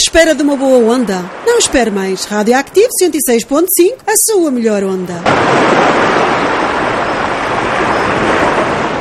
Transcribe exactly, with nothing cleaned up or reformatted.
espera de uma boa onda? Não espere mais. Radioactivo cento e seis ponto cinco, a sua melhor onda.